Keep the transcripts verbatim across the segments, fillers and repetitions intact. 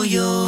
yo.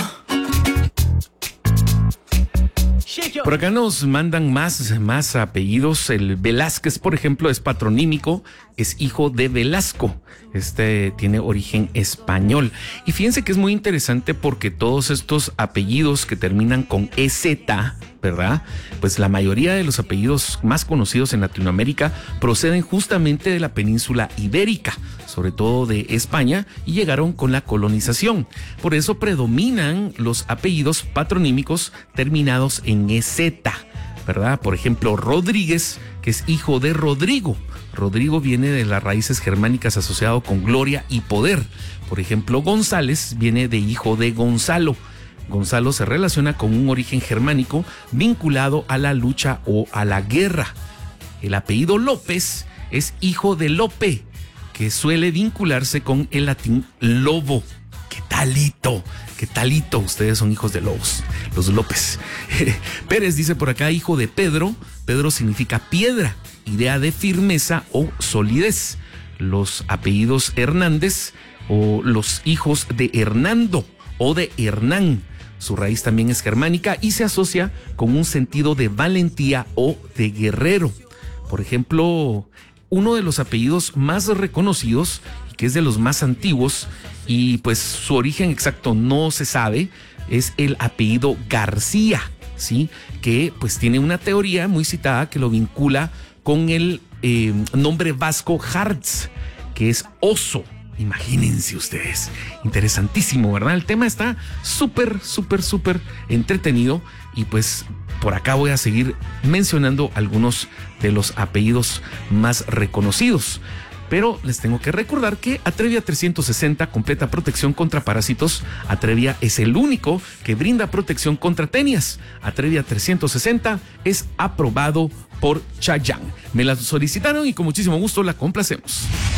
Por acá nos mandan más, más apellidos. El Velázquez, por ejemplo, es patronímico, es hijo de Velasco. Este tiene origen español. Y fíjense que es muy interesante porque todos estos apellidos que terminan con E Z, ¿verdad? Pues la mayoría de los apellidos más conocidos en Latinoamérica proceden justamente de la península ibérica, sobre todo de España, y llegaron con la colonización. Por eso predominan los apellidos patronímicos terminados en E Z, ¿verdad? Por ejemplo, Rodríguez, que es hijo de Rodrigo. Rodrigo viene de las raíces germánicas asociado con gloria y poder. Por ejemplo, González viene de hijo de Gonzalo. Gonzalo se relaciona con un origen germánico vinculado a la lucha o a la guerra. El apellido López es hijo de Lope, que suele vincularse con el latín lobo. ¿Qué talito? ¿Qué talito? Ustedes son hijos de lobos, los López. Pérez dice por acá, hijo de Pedro. Pedro significa piedra, idea de firmeza o solidez. Los apellidos Hernández o los hijos de Hernando o de Hernán. Su raíz también es germánica y se asocia con un sentido de valentía o de guerrero. Por ejemplo, uno de los apellidos más reconocidos y que es de los más antiguos y pues su origen exacto no se sabe, es el apellido García, ¿sí? Que pues tiene una teoría muy citada que lo vincula con el eh, nombre vasco Hartz, que es oso. Imagínense ustedes, interesantísimo, ¿verdad? El tema está súper, súper, súper entretenido y pues por acá voy a seguir mencionando algunos de los apellidos más reconocidos. Pero les tengo que recordar que Atrevia trescientos sesenta completa protección contra parásitos. Atrevia es el único que brinda protección contra tenias. Atrevia trescientos sesenta es aprobado por Chayán. Me la solicitaron y con muchísimo gusto la complacemos.